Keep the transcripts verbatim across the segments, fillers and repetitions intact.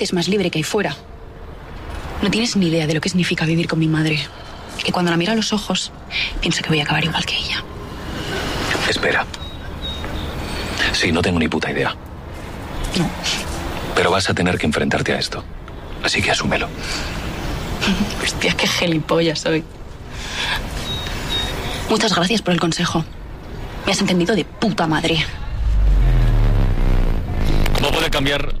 es más libre que ahí fuera. No tienes ni idea de lo que significa vivir con mi madre. Que cuando la miro a los ojos, pienso que voy a acabar igual que ella. Espera. Sí, no tengo ni puta idea. No. Pero vas a tener que enfrentarte a esto. Así que asúmelo. Hostia, qué gilipollas soy. Muchas gracias por el consejo. Me has entendido de puta madre. ¿Cómo puede cambiar...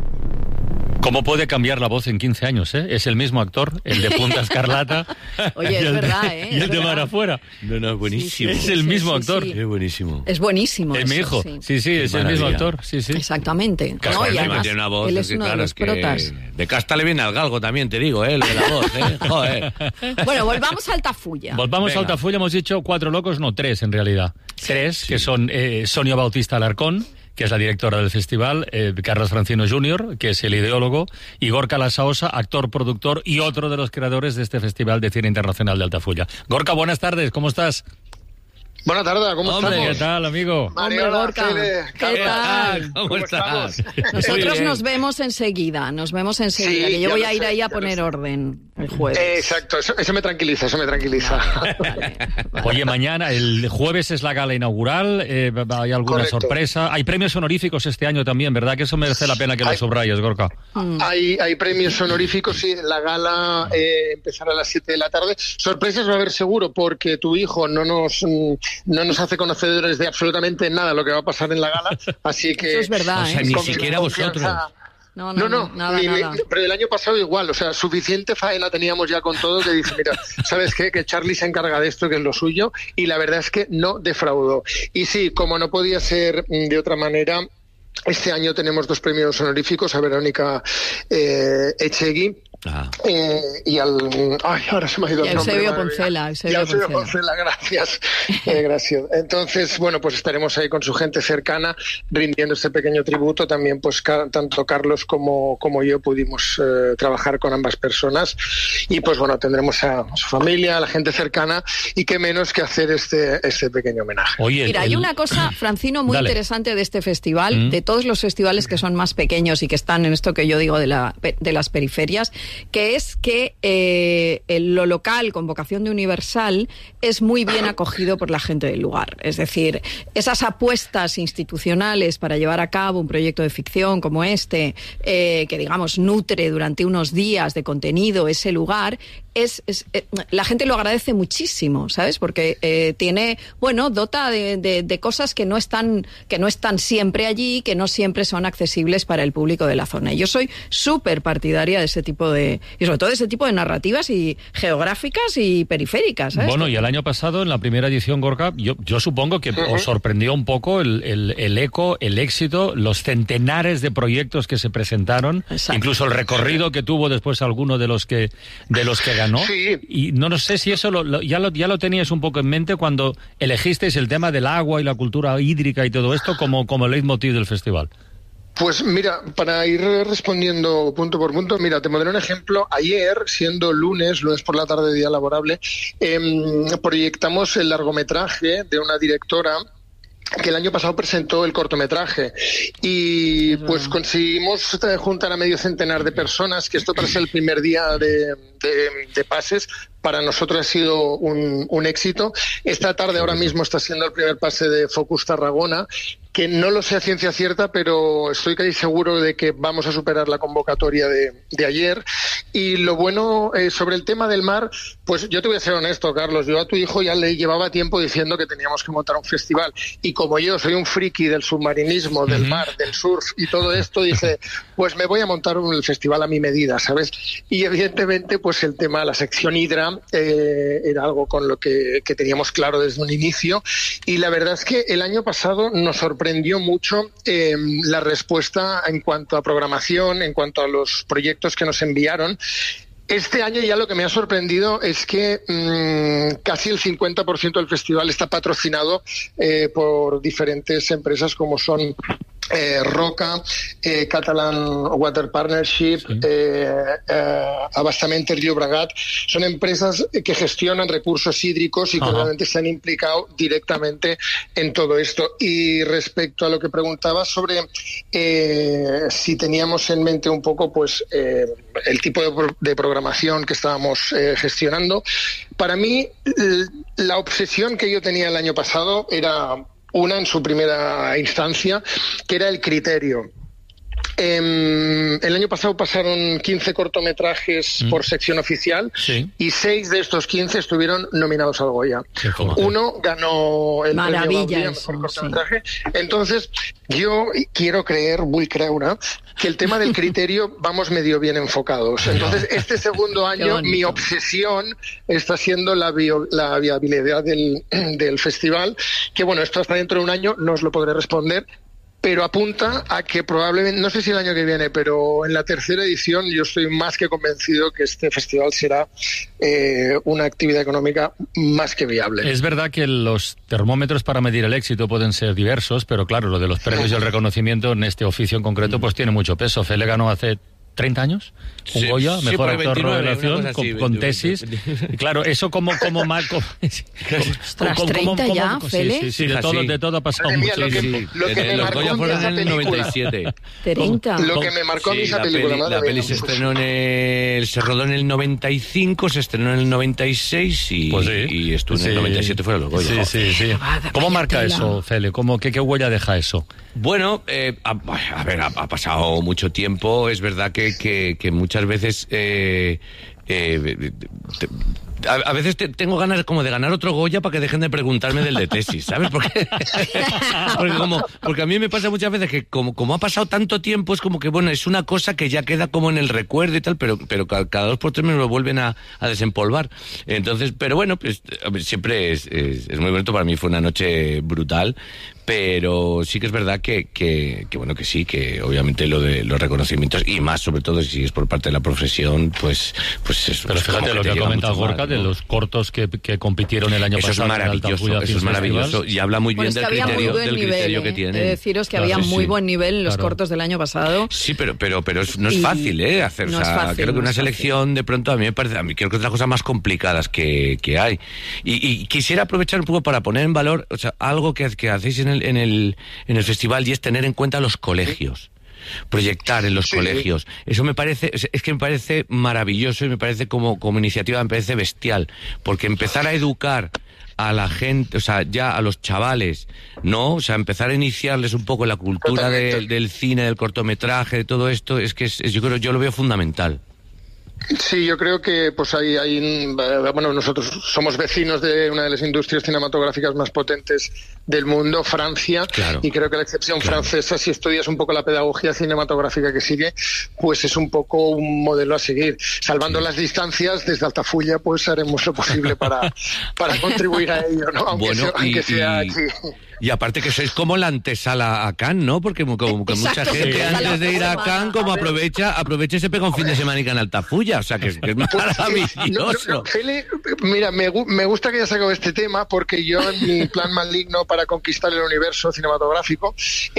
¿Cómo puede cambiar la voz en quince años, eh? Es el mismo actor, el de Punta Escarlata. Oye, es verdad, ¿eh? Y el de Mar Afuera. No, no, es buenísimo. Sí, Es sí, el sí, mismo sí, actor. sí. Es buenísimo. Es buenísimo. Es eso, mi hijo. Sí, Sí, sí, es el mismo maravilla. actor. Sí, sí. Exactamente. Claro, No, y encima además, tiene una voz, él es que, uno claro, de los es que protas. de casta le viene al galgo también, te digo, ¿eh? El de la voz, ¿eh? Joder. Bueno, volvamos a Altafulla. Volvamos Venga. a Altafulla, hemos dicho cuatro locos, no, tres en realidad. Tres, que son eh, Sonia Bautista Alarcón, que es la directora del festival, eh, Carlos Francino junior, que es el ideólogo, y Gorka Lasaosa, actor, productor y otro de los creadores de este Festival de Cine Internacional de Altafulla. Gorka, buenas tardes, ¿cómo estás? Buenas tardes, ¿cómo Hombre, estamos? ¿qué tal, amigo? Mariola, Hombre, Gorka, Fede, ¿qué Carlos, tal? ¿Cómo, ¿cómo estás? estamos? Nosotros Muy nos bien. vemos enseguida, nos vemos enseguida, Sí, que yo ya voy lo a ir sé, ahí a ya lo poner sé. orden el jueves. Eh, exacto, eso, eso me tranquiliza, eso me tranquiliza. Vale, vale. Oye, mañana, el jueves es la gala inaugural, eh, ¿hay alguna Correcto. sorpresa? Hay premios honoríficos este año también, ¿verdad? Que eso merece la pena que lo Hay- subrayes, Gorka. Hay, hay premios honoríficos y la gala eh, empezará a las siete de la tarde. Sorpresas va a haber seguro porque tu hijo no nos, mm, no nos hace conocedores de absolutamente nada lo que va a pasar en la gala, así que... Eso es verdad, O sea, ¿eh? ni con siquiera confianza- vosotros. No, No, no, no, nada, ni- ni- nada. pero el año pasado igual, o sea, suficiente faena teníamos ya con todo que dice, mira, ¿sabes qué? Que Charlie se encarga de esto, que es lo suyo, y la verdad es que no defraudó. Y sí, como no podía ser mm, de otra manera, este año tenemos dos premios honoríficos a Verónica eh, Echegui, Ah. Eh, y al... Ay, ahora se me ha ido Y a el nombre. Eusebio madre mía. Poncela, Y Eusebio a Eusebio Poncela. Poncela, gracias. Eh, gracias. Entonces, bueno, pues estaremos ahí con su gente cercana rindiendo este pequeño tributo. También, pues, ca- tanto Carlos como, como yo pudimos eh, trabajar con ambas personas. Y, pues, bueno, tendremos a su familia, a la gente cercana, y qué menos que hacer este, este pequeño homenaje. Oye, Mira, el- hay una cosa, Francino, muy Dale. interesante de este festival, Mm. de todos los festivales que son más pequeños y que están en esto que yo digo de, la, de las periferias, que es que eh, el- lo local, con vocación de universal, es muy bien acogido por la gente del lugar. Es decir, esas apuestas institucionales para llevar a cabo un proyecto de ficción como este, eh, que digamos nutre durante unos días de contenido ese lugar, es, es eh, la gente lo agradece muchísimo, ¿sabes? Porque eh, tiene, bueno, dota de, de, de cosas que no están que no están siempre allí, que no siempre son accesibles para el público de la zona. Y yo soy súper partidaria de ese tipo de, y sobre todo de ese tipo de narrativas y geográficas y periféricas, ¿sabes? Bueno, y el año pasado, en la primera edición, Gorka, yo, yo supongo que os sorprendió un poco el, el, el eco, el éxito, los centenares de proyectos que se presentaron, Exacto. incluso el recorrido que tuvo después alguno de los que de los que ganó. Sí. Y no, no sé si eso lo, lo- ya, lo, ya lo teníais un poco en mente cuando elegisteis el tema del agua y la cultura hídrica y todo esto como, como leitmotiv del festival. Pues mira, para ir respondiendo punto por punto, mira, te pondré un ejemplo. Ayer, siendo lunes, lunes por la tarde, día laborable, em, proyectamos el largometraje de una directora que el año pasado presentó el cortometraje y pues conseguimos juntar a medio centenar de personas, que esto para ser el primer día de, de, de pases para nosotros ha sido un, un éxito. Esta tarde ahora mismo está siendo el primer pase de Focus Tarragona, que no lo sé a ciencia cierta, pero estoy casi seguro de que vamos a superar la convocatoria de, de ayer. Y lo bueno eh, sobre el tema del mar, pues yo te voy a ser honesto, Carlos, yo a tu hijo ya le llevaba tiempo diciendo que teníamos que montar un festival, y como yo soy un friki del submarinismo, del mar, del surf y todo esto, dije, pues me voy a montar un festival a mi medida, ¿sabes? Y evidentemente pues el tema de la sección Hidra eh, era algo con lo que, que teníamos claro desde un inicio, y la verdad es que el año pasado nos sorprendió mucho eh, la respuesta en cuanto a programación, en cuanto a los proyectos que nos enviaron. Este año ya lo que me ha sorprendido es que mmm, casi el cincuenta por ciento del festival está patrocinado eh, por diferentes empresas como son Eh, Roca, eh, Catalan Water Partnership, sí. eh, eh, Abastament Ter Llobregat, son empresas que gestionan recursos hídricos y que Ajá. realmente se han implicado directamente en todo esto. Y respecto a lo que preguntabas sobre eh, si teníamos en mente un poco pues eh, el tipo de, pro- de programación que estábamos eh, gestionando, para mí l- la obsesión que yo tenía el año pasado era una en su primera instancia, que era el criterio. Eh, el año pasado pasaron quince cortometrajes mm. por sección oficial sí. y seis de estos quince estuvieron nominados al Goya. Uno ganó el Maravilla premio eso, mejor cortometraje. Sí. Entonces, yo quiero creer, vull creure, que el tema del criterio vamos medio bien enfocados. Entonces, este segundo año, mi obsesión está siendo la, bio, la viabilidad del, del festival, que bueno, esto hasta dentro de un año no os lo podré responder, pero apunta a que probablemente, no sé si el año que viene, pero en la tercera edición yo estoy más que convencido que este festival será eh, una actividad económica más que viable. Es verdad que los termómetros para medir el éxito pueden ser diversos, pero claro, lo de los premios y el reconocimiento en este oficio en concreto pues tiene mucho peso. Fele ganó hace treinta años, un sí, Goya, mejor sí, actor revelación, con, así, con tesis. Y claro, eso como como marco. Ostras, como, treinta como, ya, como, Fele. Sí, sí, sí, de todo, de todo ha pasado mía, mucho. Lo que, sí. lo que me los marcó Goya fueron en el noventa y siete. treinta. Lo que me marcó a mí sí, esa la película. Peli, la peli se estrenó en el, se rodó en el noventa y cinco, se estrenó en el noventa y seis y, pues sí, y estuvo en sí. el noventa y siete fueron los Goya. Sí, sí, sí. ¿Cómo marca eso, Fele? ¿Cómo, qué, ¿Qué huella deja eso? Bueno, eh, a, a ver, ha, ha pasado mucho tiempo. Es verdad que, que, que muchas veces eh, eh, te, a, a veces te, tengo ganas como de ganar otro Goya para que dejen de preguntarme del de tesis, ¿sabes? Porque, porque, como, porque a mí me pasa muchas veces que como, como ha pasado tanto tiempo es como que, bueno, es una cosa que ya queda como en el recuerdo y tal, pero, pero cada, cada dos por tres me lo vuelven a, a desempolvar. Entonces, pero bueno, pues siempre es, es, es muy bonito. Para mí fue una noche brutal. Pero sí que es verdad que, que, que, bueno, que sí, que obviamente lo de los reconocimientos, y más sobre todo si es por parte de la profesión, pues, pues eso. Pero fíjate lo que ha comentado Gorka, ¿no? De los cortos que, que compitieron el año eso pasado. Es maravilloso, eso es maravilloso, y habla muy bien bueno, del criterio, del nivel, criterio ¿eh? que tienen. He de deciros que claro, había sí, muy sí. buen nivel en los claro. cortos del año pasado. Sí, pero, pero, pero no es y fácil, ¿eh? Hacer, no o sea, es fácil, creo que no una es selección fácil. de pronto a mí me parece, a mí creo que es de las cosas más complicadas que, que hay. Y, y quisiera aprovechar un poco para poner en valor, o sea, algo que, que hacéis en el, en el, en el festival, y es tener en cuenta los colegios, proyectar en los sí. colegios. Eso me parece, es que me parece maravilloso y me parece como, como iniciativa, me parece bestial, porque empezar a educar a la gente, o sea, ya a los chavales, ¿no? O sea, empezar a iniciarles un poco la cultura de, del cine, del cortometraje, de todo esto, es que es, es, yo creo, yo lo veo fundamental. Sí, yo creo que pues hay, hay, bueno, nosotros somos vecinos de una de las industrias cinematográficas más potentes del mundo, Francia, claro. y creo que la excepción claro. francesa, si estudias un poco la pedagogía cinematográfica que sigue, pues es un poco un modelo a seguir. Salvando sí. las distancias, desde Altafulla, pues haremos lo posible para, para contribuir a ello, ¿no? Aunque bueno, sea, y, aunque sea y... aquí. Y aparte que sois como la antesala a Cannes, ¿no? Porque como que mucha gente sí. antes de ir a Cannes como aprovecha aprovecha y se pega un fin de semana en Altafulla, o sea que es, que es maravilloso. No, no, no, Feli, mira, me, me gusta que hayas sacado este tema porque yo en mi plan maligno para conquistar el universo cinematográfico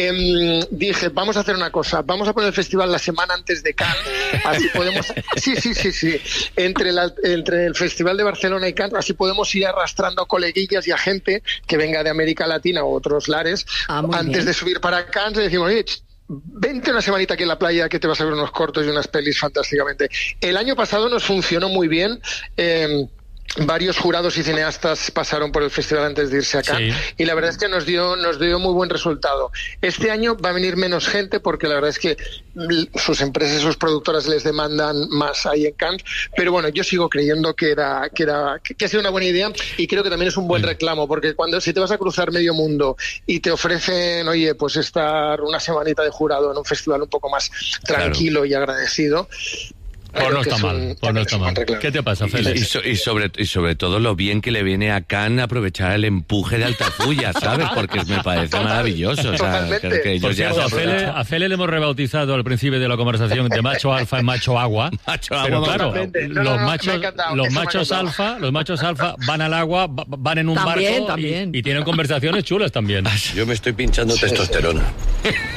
eh, dije, vamos a hacer una cosa, vamos a poner el festival la semana antes de Cannes, así podemos, sí, sí, sí, sí, entre, la, entre el Festival de Barcelona y Cannes, así podemos ir arrastrando coleguillas y a gente que venga de América Latina o otros lares, ah, antes bien. de subir para Cannes, le decimos, oye, vente una semanita aquí en la playa que te vas a ver unos cortos y unas pelis fantásticamente. El año pasado nos funcionó muy bien. Eh, Varios jurados y cineastas pasaron por el festival antes de irse acá sí. y la verdad es que nos dio nos dio muy buen resultado. Este año va a venir menos gente porque la verdad es que sus empresas, sus productoras les demandan más ahí en Cannes, pero bueno, yo sigo creyendo que era que era que ha sido una buena idea y creo que también es un buen reclamo porque cuando si te vas a cruzar medio mundo y te ofrecen, oye, pues estar una semanita de jurado en un festival un poco más tranquilo claro. y agradecido. Pues no está mal, pues no está mal. ¿Qué te pasa, Félix? Y, so, y, sobre, y sobre todo lo bien que le viene a Cannes aprovechar el empuje de Altafulla, ¿sabes? Porque me parece maravilloso. O sea, que, que ellos ya cierto, a, Fele, a Fele le hemos rebautizado al principio de la conversación de macho alfa en macho agua. Macho agua. Pero claro, no, los, no, machos, no, los machos alfa, los machos alfa van al agua, van en un también, barco también. Y, y tienen conversaciones chulas también. Yo me estoy pinchando sí, testosterona. Sí.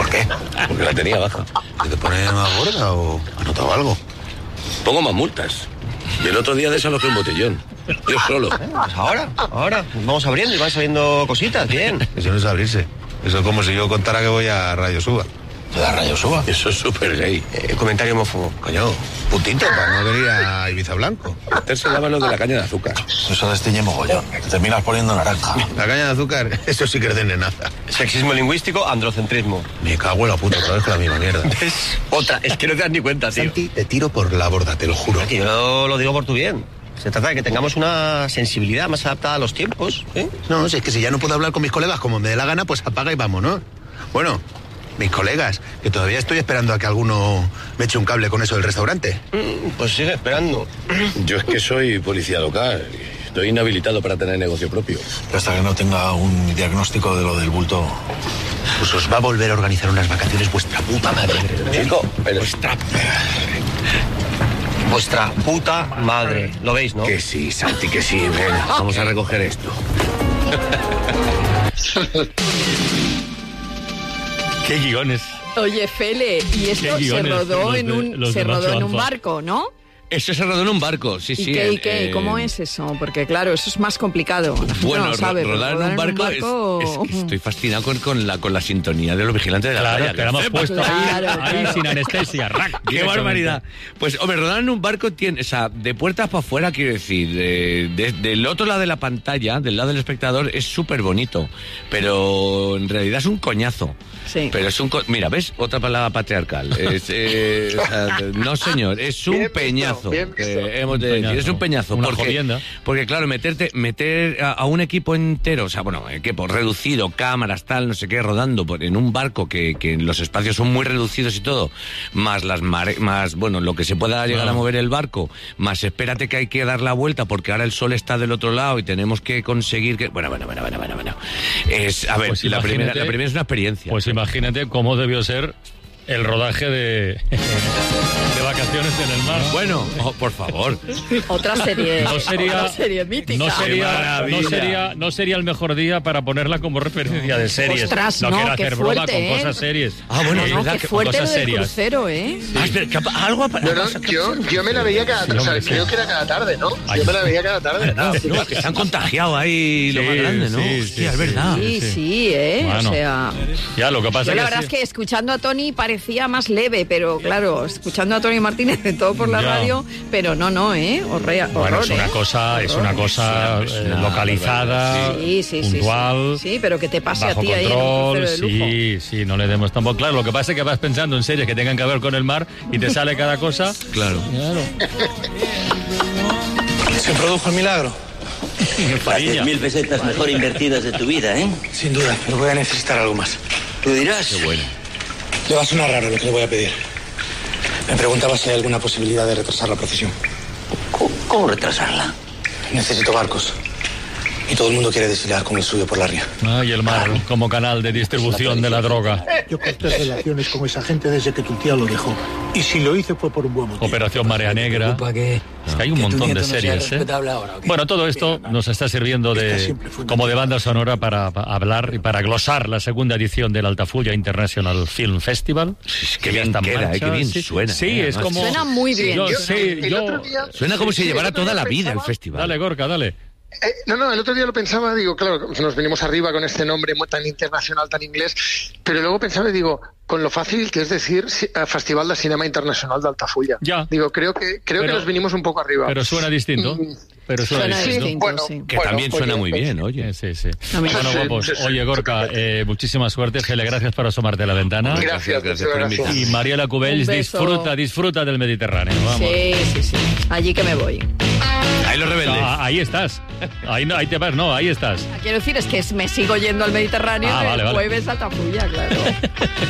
¿Por qué? Porque la tenía baja. ¿Que te pone más gorda o has notado algo? Pongo más multas. Y el otro día desalojé un botellón. Yo solo. Pues ahora, ahora. Vamos abriendo y van saliendo cositas, bien. Eso no es abrirse. Eso es como si yo contara que voy a Radio Suba. ¿De la Radio Suba? Eso es súper gay. Eh, comentario homófobo. Coño, puntito para no venir a Ibiza Blanco. Meterse la mano de la caña de azúcar. Eso desteñe mogollón. Te terminas poniendo naranja. La caña de azúcar, eso sí que es de nenaza. Sexismo lingüístico, androcentrismo. Me cago en la puta, otra vez con la misma mierda. Es otra, es que no te das ni cuenta, tío. Santi, te tiro por la borda, te lo juro. Que yo lo digo por tu bien. Se trata de que tengamos una sensibilidad más adaptada a los tiempos, ¿eh? No, si es que si ya no puedo hablar con mis colegas como me dé la gana, pues apaga y vámonos. Bueno, mis colegas, que todavía estoy esperando a que alguno me eche un cable con eso del restaurante. Mm, pues sigue esperando. Yo es que soy policía local. Estoy inhabilitado para tener negocio propio. Hasta que no tenga un diagnóstico de lo del bulto, pues os va a volver a organizar unas vacaciones vuestra puta madre. Chico, pero... Vuestra... Vuestra puta madre. ¿Lo veis, no? Que sí, Santi, que sí. Ven, vamos a recoger esto. Qué guiones. Oye, Fele, y esto se guiones rodó los en de- un los se de rodó en Macho un Alfa. barco, ¿no? Eso se rodó en un barco, sí, ¿Y sí. qué, y eh, qué? ¿Y cómo es eso? Porque claro, eso es más complicado. La gente Bueno, no lo sabe, ro- pero rodar en un barco, es- es que estoy fascinado con, con, la, con la sintonía de los vigilantes de la Claro, playa. te la hemos puesto Claro, ahí, ahí claro. sin anestesia. Rac, ¡Qué directamente. barbaridad! Pues, hombre, rodar en un barco tiene, o sea, de puertas para afuera, quiero decir, eh, de- del otro lado de la pantalla, del lado del espectador, es súper bonito, pero en realidad es un coñazo. Sí. Pero es un... co- Mira, ¿ves? Otra palabra patriarcal. Es, eh, o sea, no, señor, es un Bien visto, peñazo. bien visto. que hemos de Un decir. peñazo. Es un peñazo. Una porque, jodienda. porque, claro, meterte, meter a, a un equipo entero, o sea, bueno, equipo reducido, cámaras, tal, no sé qué, rodando por, en un barco que, que los espacios son muy reducidos y todo, más las mare, más, bueno, lo que se pueda llegar Ah. a mover el barco, más espérate que hay que dar la vuelta porque ahora el sol está del otro lado y tenemos que conseguir que... Bueno, bueno, bueno, bueno, bueno, bueno. Es, a ver, Pues la, primera, imagínate- la primera es una experiencia. Pues imagínate cómo debió ser el rodaje de, de vacaciones en el mar. Bueno, oh, por favor. Otra serie, No sería, otra serie mítica. no Qué sería, maravilla. no sería, no sería el mejor día para ponerla como referencia de series. Ostras, no no, quiero qué hacer broma fuerte, con ¿eh? cosas serias. Ah, bueno, Sí, es No, verdad qué que- fuerte cosas lo del serias. crucero, ¿eh? Ah, espera, que ha- algo ha pa- No, no, pasa- yo, yo me la veía cada Sí, tarde, o sea, hombre, sí. creo que era cada tarde, ¿no? Ay. Yo me la veía cada tarde. No, no, que se han contagiado ahí lo Sí, más grande, ¿no? sí, Hostia, sí, es sí. verdad. Sí, sí. sí, ¿eh? Bueno. O sea... Ya, lo que pasa Yo la que verdad sí. es que escuchando a Tony parecía más leve, pero claro, escuchando a Tony Martínez de todo por la Ya. radio, pero no, no, ¿eh? Horror, Bueno, es horror, una ¿eh? cosa, es Horror. una cosa Sí, es eh, una localizada, Sí, sí, sí, puntual, sí. Sí, pero que te pase bajo a ti ahí en un control, crucero de lujo. sí, sí, no le demos tampoco. Claro, lo que pasa es que vas pensando en series que tengan que ver con el mar y te sale cada cosa. Claro. Claro. ¿Se produjo el milagro? Fariña. Mil pesetas mejor invertidas de tu vida, ¿eh? Sin duda, pero voy a necesitar algo más. Tú dirás. Qué bueno. Le va a sonar raro lo que le voy a pedir. Me preguntaba si hay alguna posibilidad de retrasar la procesión. ¿Cómo, cómo retrasarla? Necesito barcos. Y todo el mundo quiere desfilar con el suyo por la ría. Ay, el mar como canal de distribución de la droga. Yo corté relaciones con esa gente desde que tu tía lo dejó. Y si lo hice fue por un buen motivo. Operación Marea Negra. Es que hay un montón de series, ¿eh? Bueno, todo esto nos está sirviendo de como de banda sonora para, para hablar y para glosar la segunda edición del Altafulla International Film Festival. Qué que ya bien está en queda, marcha. eh, qué bien Sí, suena, Sí, eh, es además. como... Suena muy bien. Yo, Yo- sí, el yo... otro día- Suena como sí, si sí, llevara el otro toda día la vida el pensaba- festival. Dale, Gorka, dale. Eh, no, no, el otro día lo pensaba, digo, claro, nos venimos arriba con este nombre muy tan internacional, tan inglés, pero luego pensaba y digo, con lo fácil que es decir si- eh, Festival de Cinema Internacional de Altafulla. Ya. Digo, creo que creo Pero- que nos vinimos un poco arriba. Pero suena distinto. Mm. Pero suena, Suena distinto. distinto, Bueno, sí. Que Bueno, también suena oye, muy pues- bien, oye. Sí, sí. A mí Bueno, sí, guapos. sí, sí. Oye, Gorka, eh, muchísima suerte. Gele, gracias por asomarte a la ventana. Gracias, gracias por gracias. invitarme. Y Mariela Cubells, Un beso. disfruta, disfruta del Mediterráneo. Vamos. Sí, sí, sí. Allí que me voy. Ahí los rebeldes. Ah, ahí estás. Ahí, no, ahí te vas, no, ahí estás. Quiero decir, es que me sigo yendo al Mediterráneo Ah, el vale, vale. jueves a Altafulla, claro.